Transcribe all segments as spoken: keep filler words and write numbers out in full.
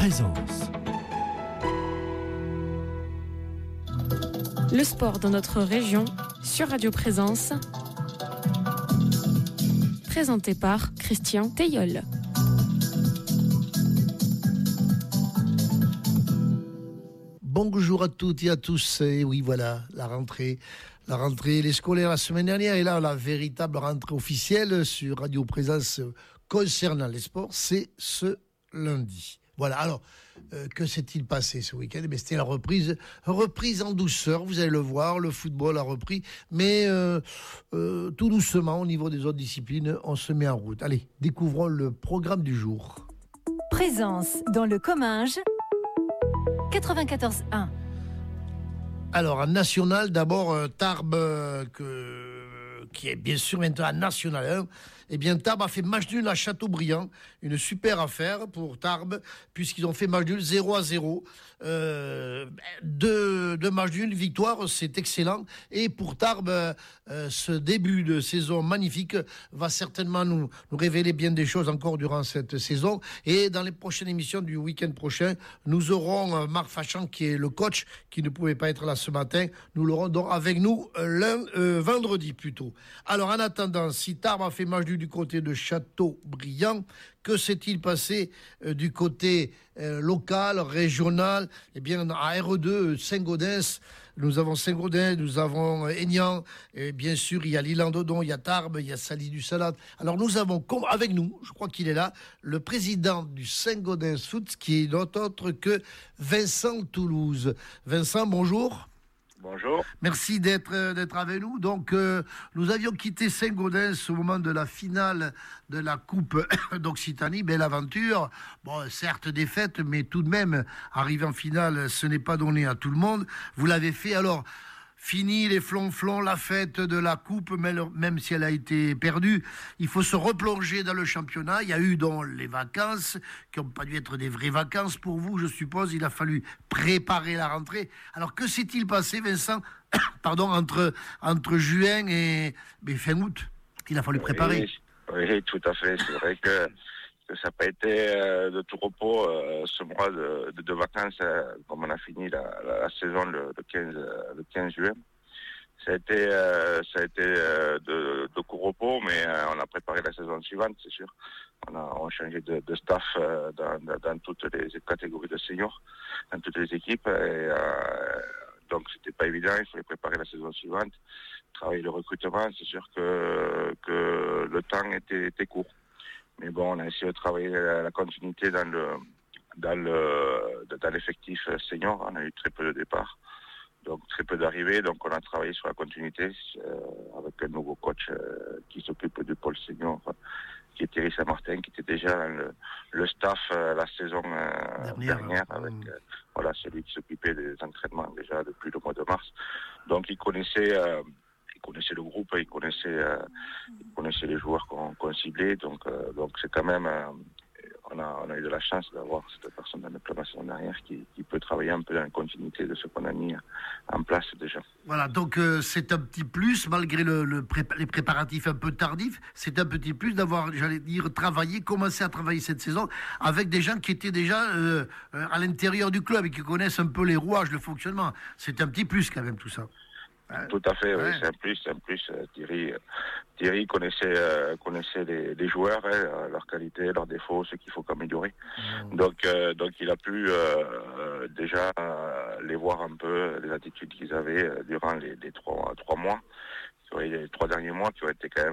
Présence. Le sport dans notre région sur Radio Présence. Présenté par Christian Teilleul. Bonjour à toutes et à tous. Et oui, voilà, la rentrée. La rentrée, les scolaires la semaine dernière. Et là, la véritable rentrée officielle sur Radio Présence concernant les sports, c'est ce lundi. Voilà, alors, euh, que s'est-il passé ce week-end ? Eh bien, c'était la reprise, reprise en douceur, vous allez le voir, le football a repris, mais euh, euh, tout doucement, au niveau des autres disciplines, on se met en route. Allez, découvrons le programme du jour. Présence dans le Comminges, quatre-vingt-quatorze un. Alors, en national, d'abord, euh, Tarbes, euh, que, qui est bien sûr maintenant en national un. Eh bien, Tarbes a fait match nul à Châteaubriand. Une super affaire pour Tarbes, puisqu'ils ont fait match nul zéro à zéro. Euh, deux, deux matchs nuls, victoire, c'est excellent. Et pour Tarbes, euh, ce début de saison magnifique va certainement nous, nous révéler bien des choses encore durant cette saison. Et dans les prochaines émissions du week-end prochain, nous aurons euh, Marc Fachan, qui est le coach, qui ne pouvait pas être là ce matin. Nous l'aurons donc avec nous euh, lundi, euh, vendredi plutôt. Alors, en attendant, si Tarbes a fait match nul du côté de Châteaubriand, que s'est-il passé euh, du côté euh, local, régional ? Eh bien, à R E deux, Saint-Gaudens, nous avons Saint-Gaudens, nous avons euh, Aignan, et bien sûr, il y a l'Île-en-Dodon, il y a Tarbes, il y a Sally du Salade. Alors, nous avons, avec nous, je crois qu'il est là, le président du Saint-Gaudens Foot, qui est notre autre que Vincent Toulouse. Vincent, bonjour. Bonjour. Merci d'être, d'être avec nous. Donc, euh, nous avions quitté Saint-Gaudens au moment de la finale de la Coupe d'Occitanie. Belle aventure. Bon, certes défaite, mais tout de même, arriver en finale, ce n'est pas donné à tout le monde. Vous l'avez fait. Alors, fini les flonflons, la fête de la Coupe, même si elle a été perdue. Il faut se replonger dans le championnat. Il y a eu donc les vacances, qui n'ont pas dû être des vraies vacances pour vous, je suppose. Il a fallu préparer la rentrée. Alors, que s'est-il passé, Vincent, pardon, entre, entre juin et, et fin août ? Il a fallu préparer. Oui, oui, tout à fait. C'est vrai que, que ça n'a pas été euh, de tout repos euh, ce mois de, de, de vacances, euh, comme on a fini la, la, la saison le, le, quinze, le quinze juin. Ça a été, euh, ça a été euh, de, de court repos, mais euh, on a préparé la saison suivante, c'est sûr. On a, on a changé de, de staff euh, dans, dans toutes les catégories de seniors, dans toutes les équipes. Et, euh, donc, c'était pas évident. Il fallait préparer la saison suivante, travailler le recrutement. C'est sûr que, que le temps était, était court. Mais bon, on a essayé de travailler la, la continuité dans le, dans le, dans l'effectif senior. On a eu très peu de départs. Donc très peu d'arrivées, donc on a travaillé sur la continuité euh, avec un nouveau coach euh, qui s'occupe du pôle senior, euh, qui est Thierry Saint-Martin, qui était déjà dans le, le staff euh, la saison euh, dernière, dernière avec euh, voilà, celui qui s'occupait des entraînements déjà depuis le mois de mars. Donc il connaissait, euh, il connaissait le groupe, il connaissait, euh, il connaissait les joueurs qu'on, qu'on ciblait, donc euh, donc c'est quand même euh, On a, on a eu de la chance d'avoir cette personne dans le club la semaine dernière qui, qui peut travailler un peu dans la continuité de ce qu'on a mis en place déjà. Voilà, donc euh, c'est un petit plus, malgré le, le pré- les préparatifs un peu tardifs, c'est un petit plus d'avoir, j'allais dire, travaillé, commencé à travailler cette saison avec des gens qui étaient déjà euh, euh, à l'intérieur du club et qui connaissent un peu les rouages, le fonctionnement. C'est un petit plus quand même tout ça. Tout à fait, ouais. Oui, c'est un plus, c'est un plus. Thierry, Thierry connaissait, euh, connaissait les, les joueurs, hein, leurs qualités, leurs défauts, ce qu'il faut améliorer. Mmh. Donc, euh, donc il a pu euh, déjà euh, les voir un peu, les attitudes qu'ils avaient euh, durant les, les trois, trois mois. Les trois derniers mois qui ont été quand même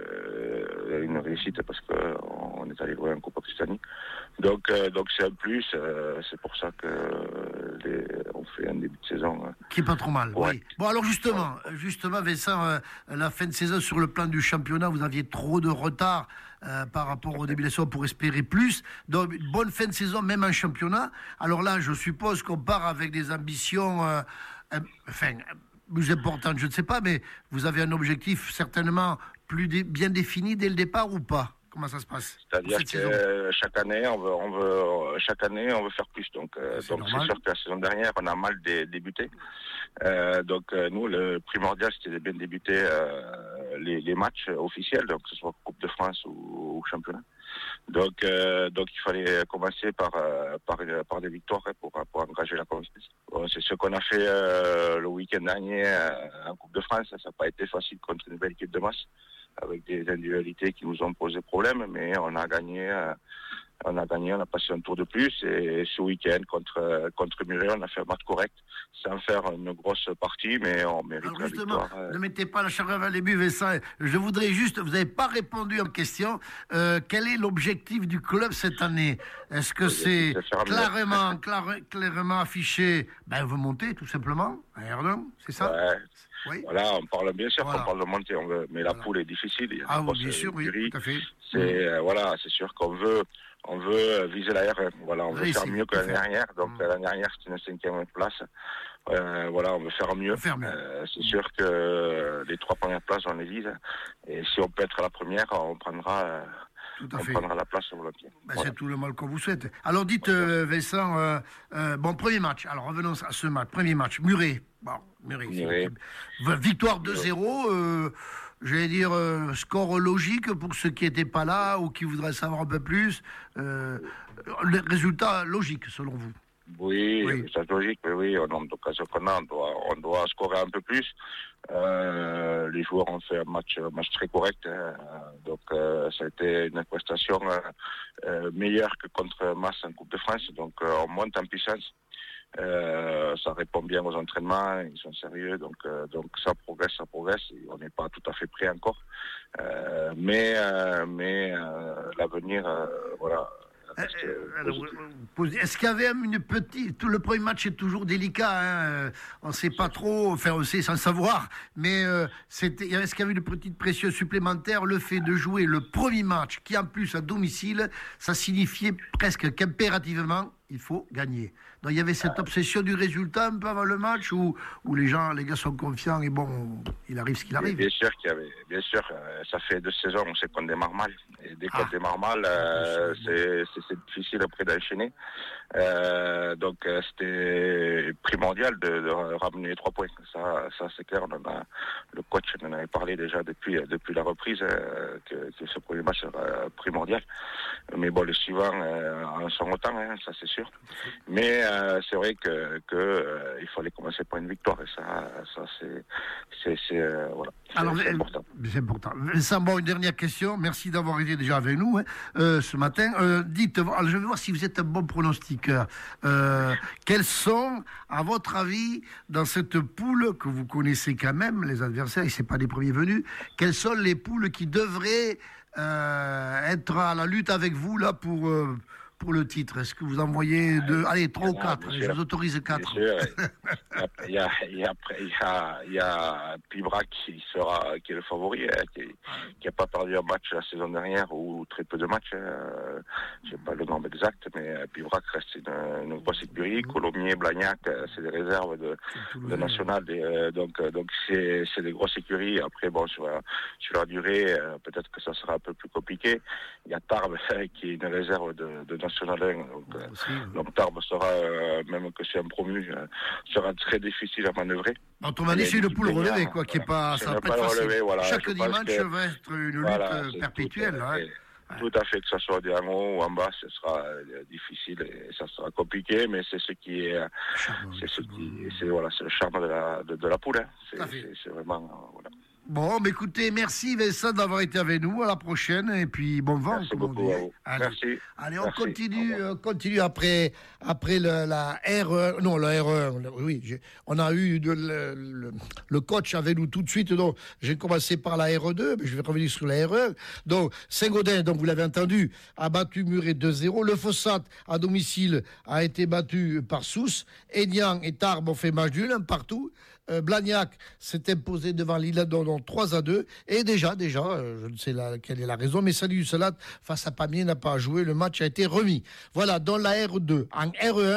euh, une réussite parce que on est allé jouer en Coupe Occitanie. Donc, euh, donc c'est un plus. Euh, c'est pour ça que les, on fait un début de saison. Euh, qui est pas trop mal. Ouais. Oui. Bon alors justement, ouais. justement Vincent, euh, la fin de saison sur le plan du championnat, vous aviez trop de retard euh, par rapport au début de la saison pour espérer plus. Donc une bonne fin de saison même en championnat. Alors là, je suppose qu'on part avec des ambitions, euh, euh, enfin. plus importante, je ne sais pas, mais vous avez un objectif certainement plus dé- bien défini dès le départ ou pas ? Comment ça se passe ? C'est-à-dire que saison chaque année, on veut, on veut, chaque année, on veut faire plus. Donc, euh, c'est, donc c'est sûr que la saison dernière, on a mal dé- débuté. Euh, donc, euh, nous, le primordial, c'était de bien débuter euh, les, les matchs officiels, donc que ce soit Coupe de France ou, ou championnat. Donc, euh, donc il fallait commencer par, euh, par, par des victoires hein, pour, pour engager la confiance. Bon, c'est ce qu'on a fait euh, le week-end dernier euh, en Coupe de France. Ça n'a pas été facile contre une belle équipe de masse, avec des individualités qui nous ont posé problème, mais on a gagné. Euh, On a gagné, on a passé un tour de plus et ce week-end contre contre Muret, on a fait un match correct sans faire une grosse partie, mais on mérite Alors la justement, victoire. ne mettez pas la charrue avant les buts, Vincent. Je voudrais juste, vous n'avez pas répondu à ma question. Euh, quel est l'objectif du club cette année? Est-ce que c'est clairement, clair, clairement affiché? Ben, vous montez tout simplement à R un, c'est ça? Ouais. Oui. Voilà, on parle bien sûr voilà. qu'on parle de monter, on veut, mais la voilà. poule est difficile. Il y a ah oui, bien sûr, oui, tout à fait. C'est euh, voilà, c'est sûr qu'on veut, on veut viser la R un. Voilà, on veut oui, faire mieux que l'année dernière. Donc mmh. l'année dernière c'était une cinquième place. Euh, voilà, on veut faire mieux. Faire mieux. Euh, c'est sûr que les trois premières places on les vise. Et si on peut être la première, on prendra. Euh, Tout à on fait. prendra la place sur le pied. Ben, Voilà. C'est tout le mal qu'on vous souhaite. Alors dites, euh, Vincent, euh, euh, bon, premier match. Alors revenons à ce match. Premier match, Muret. Bon, Muret. Muret. Victoire deux zéro. Euh, J'allais dire euh, score logique pour ceux qui n'étaient pas là ou qui voudraient savoir un peu plus. Euh, le résultat logique, selon vous? Oui, oui. c'est logique, mais oui, au nombre d'occasions qu'on a, on doit, on doit scorer un peu plus. Euh, les joueurs ont fait un match, un match très correct, hein. Donc euh, ça a été une prestation euh, euh, meilleure que contre Mass en Coupe de France, donc euh, on monte en puissance. Euh, ça répond bien aux entraînements, ils sont sérieux, donc euh, donc ça progresse, ça progresse. Et on n'est pas tout à fait prêt encore, euh, mais euh, mais euh, l'avenir, euh, voilà. Est-ce qu'il y avait une petite... Tout le premier match est toujours délicat, hein. On ne sait pas trop, enfin on sait sans savoir, mais euh, c'était... est-ce qu'il y avait une petite pression supplémentaire, le fait de jouer le premier match, qui en plus à domicile, ça signifiait presque qu'impérativement, il faut gagner. Donc il y avait cette obsession du résultat un peu avant le match, où, où les gens, les gars sont confiants et bon, il arrive ce qu'il arrive. Bien sûr qu'il y avait, bien sûr, euh, ça fait deux saisons, on sait qu'on démarre mal. Et dès qu'on ah. démarre mal, euh, c'est, c'est, c'est difficile après d'enchaîner. Euh, donc euh, c'était primordial de, de ramener les trois points. Ça, ça c'est clair. On en a, le coach en avait parlé déjà depuis depuis la reprise euh, que, que ce premier match sera primordial. Mais bon, les suivants euh, en sont autant, hein, ça c'est sûr. Mais euh, c'est vrai que, que euh, il fallait commencer par une victoire et ça, ça c'est, c'est, c'est euh, voilà. C'est, Alors, c'est important. C'est important. Vincent, bon, une dernière question. Merci d'avoir été déjà avec nous hein, euh, ce matin. Euh, dites, alors, je vais voir si vous êtes un bon pronostiqueur. Euh, quels sont, à votre avis, dans cette poule que vous connaissez quand même, les adversaires, et c'est pas les premiers venus, quelles sont les poules qui devraient euh, être à la lutte avec vous là pour euh, pour le titre? Est-ce que vous en voyez deux? Allez, trois ou quatre. Je vous autorise quatre. Il y a, il y a, il y a, il y a Pibrac qui sera, qui est le favori, hein, qui n'a pas perdu un match la saison dernière ou très peu de matchs. Hein. Je sais pas le nombre exact, mais Pibrac reste une, une grosse écurie. Colomiers, Blagnac, c'est des réserves de, de national. Des, donc, donc c'est, c'est des grosses écuries. Après, bon, sur, sur la durée, peut-être que ça sera un peu plus compliqué. Il y a Tarbes qui est une réserve de, de national. Donc, aussi, oui. donc Tarbes sera, euh, même que c'est un promu, euh, sera très difficile à manœuvrer. Autrement dit, c'est une poule relevée, quoi, qui est pas, ça va pas être facile. Relever, voilà. Chaque dimanche que, va être une lutte voilà, perpétuelle. Tout, hein. et, tout à fait, que ce soit en haut ou en bas, ce sera euh, difficile et ça sera compliqué, mais c'est ce qui est, charme, c'est ce qui, c'est voilà, c'est le charme de la de, de la poule. Hein. C'est, c'est, c'est vraiment euh, voilà. Bon, mais écoutez, merci Vincent d'avoir été avec nous. À la prochaine et puis bon vent. Merci beaucoup. Allez, merci. Allez, on merci. continue, on continue après, après le, la R un. Non, la R un. Oui, j'ai, on a eu de, le, le, le coach avec nous tout de suite. Donc, j'ai commencé par la R deux, mais je vais revenir sur la R un. Donc, Saint-Gaudens, donc vous l'avez entendu, a battu Muret deux zéro. Le Fossat à domicile a été battu par Sousse. Aignan et Tarbes ont fait match nul, un partout. Euh, Blagnac s'est imposé devant l'Isle-Adon trois à deux et déjà, déjà, euh, je ne sais la, quelle est la raison, mais Salut du Salat face à Pamiers n'a pas joué, le match a été remis. Voilà, dans la R deux. En R un,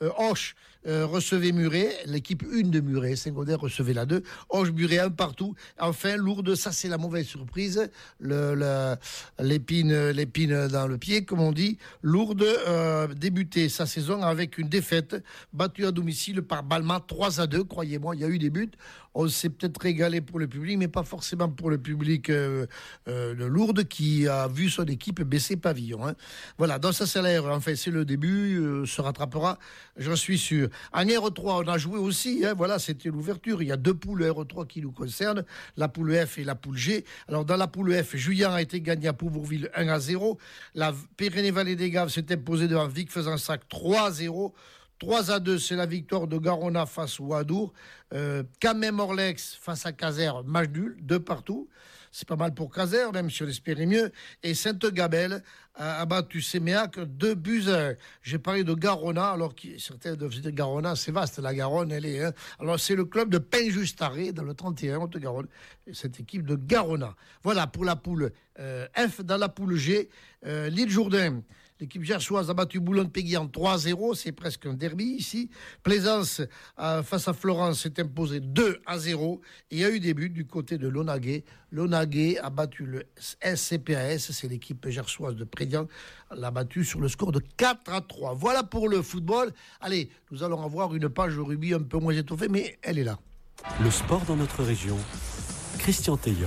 Euh, Auch euh, recevait Muret, l'équipe un de Muret, secondaire recevait la deux. Auch, Muret, un partout. Enfin, Lourdes, ça c'est la mauvaise surprise. Le, le, l'épine, l'épine dans le pied, comme on dit. Lourdes euh, débutait sa saison avec une défaite, battue à domicile par Balma trois à deux. Croyez-moi, il y a eu des buts. On s'est peut-être régalé pour le public, mais pas forcément pour le public euh, euh, de Lourdes qui a vu son équipe baisser pavillon. Hein. Voilà, donc ça c'est l'air. Enfin, c'est le début, euh, se rattrapera, j'en suis sûr. En R trois, on a joué aussi. Hein, voilà, c'était l'ouverture. Il y a deux poules R trois qui nous concernent, la poule F et la poule G. Alors dans la poule F, Juillan a été gagné à Pouvourville un à zéro. La Pyrénées-Vallée des Gaves s'est imposée devant Vic-Fezensac trois à zéro. trois à deux, c'est la victoire de Garona face au Adour. Euh, Camem-Orlex face à Caser, match nul, deux partout. C'est pas mal pour Caser, même si on espérait mieux. Et Sainte-Gabelle a, a battu Séméac, deux buts à un. J'ai parlé de Garona, alors que certains doivent dire Garona, c'est vaste, la Garonne, elle est... Hein. Alors c'est le club de Pain-Justaré, dans le trente et un, Haute-Garonne, cette équipe de Garona. Voilà pour la poule euh, F. Dans la poule G, euh, l'île Jourdain. L'équipe gersoise a battu Boulogne-Péguy en trois à zéro, c'est presque un derby ici. Plaisance euh, face à Florence s'est imposé deux à zéro. Et il y a eu des buts du côté de Lonaguet. Lonaguet a battu le S C P A S, c'est l'équipe gersoise de Prédian, l'a battu sur le score de quatre à trois. Voilà pour le football. Allez, nous allons avoir une page rugby un peu moins étoffée, mais elle est là. Le sport dans notre région, Christian Teillol.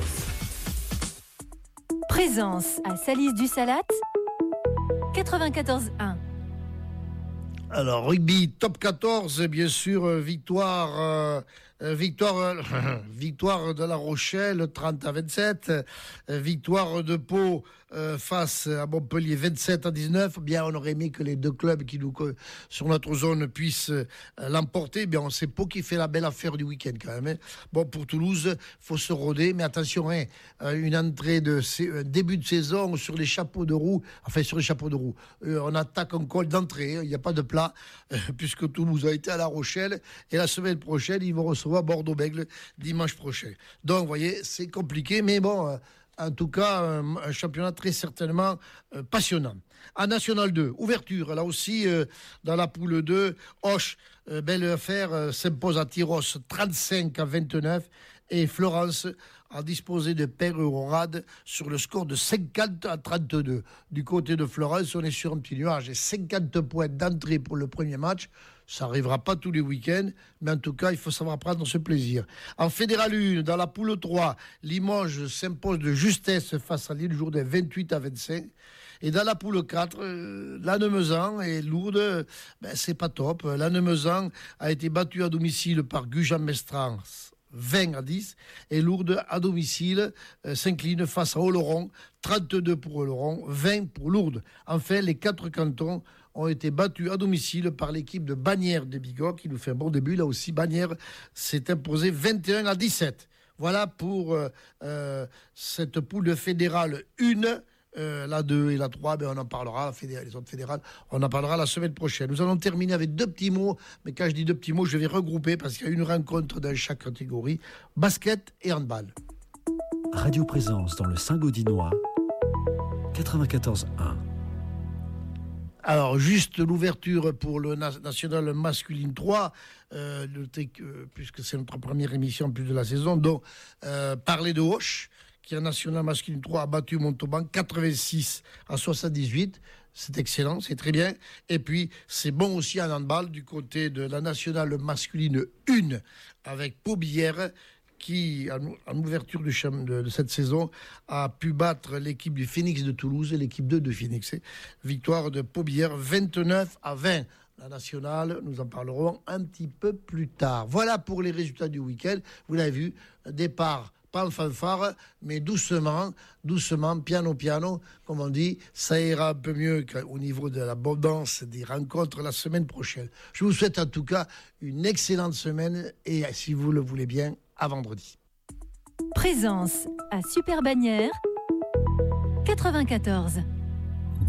Présence à Salis-du-Salat, quatre-vingt-quatorze un. Alors, rugby top quatorze, bien sûr, victoire, euh, victoire, euh, victoire de La Rochelle, trente à vingt-sept, euh, victoire de Pau euh, face à Montpellier, vingt-sept à dix-neuf. Bien, on aurait aimé que les deux clubs qui nous, sur notre zone puissent euh, l'emporter. Bien, c'est Pau qui fait la belle affaire du week-end quand même. Hein. Bon, pour Toulouse, faut se rôder, mais attention, hein, une entrée de un début de saison sur les chapeaux de roue, enfin sur les chapeaux de roue. Euh, on attaque en col d'entrée, il n'y a pas de plat, euh, puisque Toulouse a été à La Rochelle, et la semaine prochaine, ils vont recevoir Bordeaux-Bègles dimanche prochain. Donc, vous voyez, c'est compliqué, mais bon, euh, en tout cas, un, un championnat très certainement euh, passionnant. En National deux, ouverture, là aussi, euh, dans la poule deux, Auch, euh, belle affaire, euh, s'impose à Tyros trente-cinq à vingt-neuf, et Florence a disposé de Père-Eurorade sur le score de cinquante à trente-deux. Du côté de Florence, on est sur un petit nuage, et cinquante points d'entrée pour le premier match. Ça n'arrivera pas tous les week-ends, mais en tout cas, il faut savoir prendre ce plaisir. En Fédéral un, dans la poule trois, Limoges s'impose de justesse face à l'île Jourdain, vingt-huit à vingt-cinq. Et dans la poule quatre, euh, Lannemezan et Lourdes, ben, c'est pas top. Lannemezan a été battu à domicile par Gujan-Mestras, vingt à dix, et Lourdes à domicile euh, s'incline face à Oloron, trente-deux pour Oloron, vingt pour Lourdes. Enfin, les quatre cantons ont été battus à domicile par l'équipe de Bagnères de Bigorre, qui nous fait un bon début. Là aussi, Bagnères s'est imposé vingt et un à dix-sept. Voilà pour euh, euh, cette poule fédérale un. Euh, la deux et la trois, ben on en parlera, les autres fédérales, on en parlera la semaine prochaine. Nous allons terminer avec deux petits mots, mais quand je dis deux petits mots, je vais regrouper parce qu'il y a une rencontre dans chaque catégorie, basket et handball. Radio Présence dans le Saint-Gaudinois, quatre-vingt-quatorze un. Alors, juste l'ouverture pour le National Masculine trois, euh, le, euh, puisque c'est notre première émission en plus de la saison, donc euh, parler de Auch, qui en National Masculine trois a battu Montauban quatre-vingt-six à soixante-dix-huit. C'est excellent, c'est très bien. Et puis, c'est bon aussi en handball du côté de la Nationale Masculine un avec Paubière qui, en ouverture de, de, de cette saison, a pu battre l'équipe du Phoenix de Toulouse et l'équipe deux de Phoenix. Victoire de Paubière, vingt-neuf à vingt. La nationale, nous en parlerons un petit peu plus tard. Voilà pour les résultats du week-end. Vous l'avez vu, départ pas en fanfare, mais doucement, doucement, piano piano, comme on dit, ça ira un peu mieux au niveau de l'abondance des rencontres la semaine prochaine. Je vous souhaite en tout cas une excellente semaine et, si vous le voulez bien, à vendredi. Présence à Super Bagnères, quatre-vingt-quatorze.